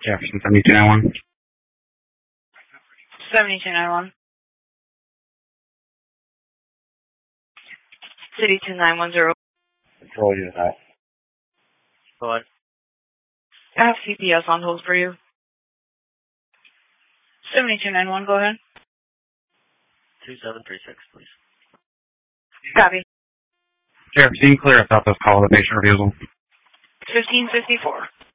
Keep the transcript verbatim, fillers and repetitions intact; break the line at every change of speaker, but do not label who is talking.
Jefferson seventy-two ninety-one.
seventy-two ninety-one. City two nine one zero.
Control unit nine.
Go ahead.
I have C P S on hold for you. seventy-two ninety-one, go ahead.
two seven three six, please.
Copy.
Jefferson, clear us out this call with patient refusal.
fifteen fifty-four.